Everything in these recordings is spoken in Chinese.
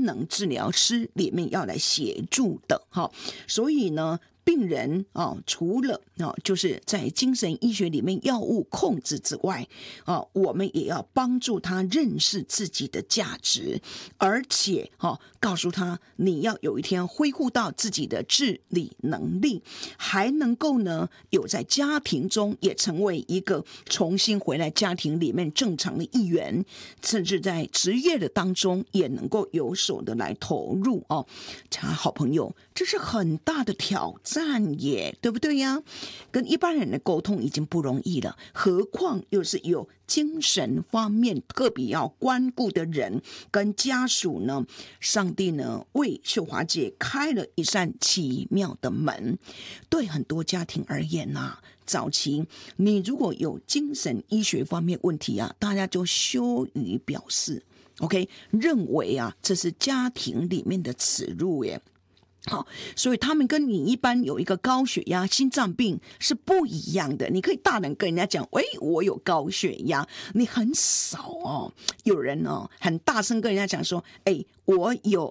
能治疗师里面要来协助的。所以呢，病人除了就是在精神医学里面药物控制之外，我们也要帮助他认识自己的价值，而且告诉他你要有一天恢复到自己的自理能力，还能够呢有在家庭中也成为一个重新回来家庭里面正常的一员，甚至在职业的当中也能够有所的来投入好朋友，这是很大的挑战耶，对不对呀？跟一般人的沟通已经不容易了，何况又是有精神方面特别要关顾的人跟家属呢？上帝呢为秀华姐开了一扇奇妙的门。对很多家庭而言早期你如果有精神医学方面问题大家就羞于表示 OK， 认为这是家庭里面的耻辱耶。所以他们跟你一般有一个高血压、心脏病是不一样的。你可以大胆跟人家讲，我有高血压，你很少有人很大声跟人家讲说，我有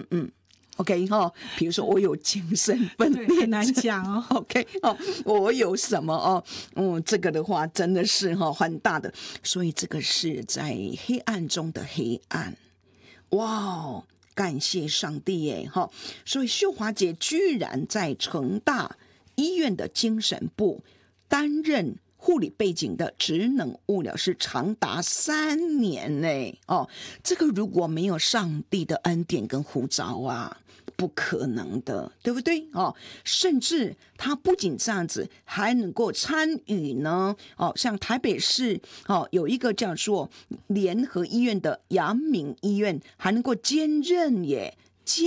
OK 比如说我有精神分裂症， 很难讲 OK 我有什么这个的话真的是很大的，所以这个是在黑暗中的黑暗。哇，感谢上帝耶！所以秀华姐居然在成大医院的精神部担任护理背景的职能物疗师长达3年呢。这个如果没有上帝的恩典跟呼召不可能的，对不对？甚至他不仅这样子，还能够参与呢。像台北市有一个叫做联合医院的阳明医院，还能够兼任耶，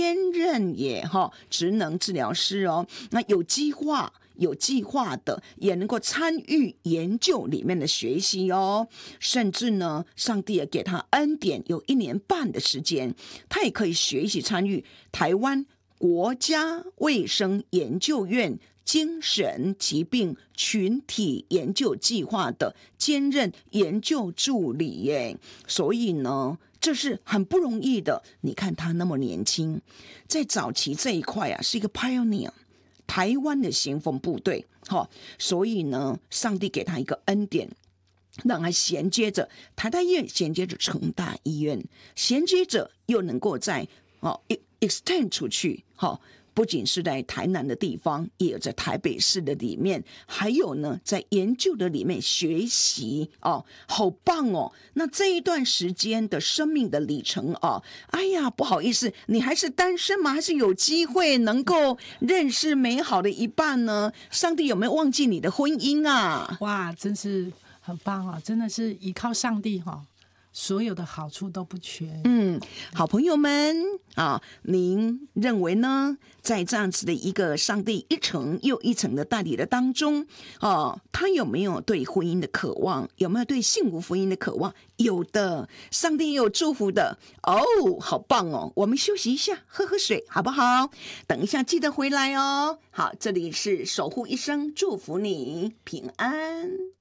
职能治疗师那有计划的也能够参与研究里面的学习甚至呢，上帝也给他恩典，有1年半的时间，他也可以学习参与台湾国家卫生研究院精神疾病群体研究计划的兼任研究助理耶。所以呢，这是很不容易的。你看他那么年轻，在早期这一块是一个 pioneer，台湾的先锋部队所以呢，上帝给他一个恩典，让他衔接着台大医院，衔接着成大医院，衔接着又能够在extend 出去不仅是在台南的地方，也有在台北市的里面，还有呢在研究的里面学习好棒那这一段时间的生命的里程哎呀，不好意思，你还是单身吗？还是有机会能够认识美好的一半呢？上帝有没有忘记你的婚姻哇，真是很棒真的是依靠上帝所有的好处都不缺。 好朋友们您认为呢？在这样子的一个上帝一层又一层的带领的当中他有没有对婚姻的渴望？有没有对幸福婚姻的渴望？有的，上帝也有祝福的好棒我们休息一下，喝喝水好不好？等一下记得回来好，这里是守护一生，祝福你平安。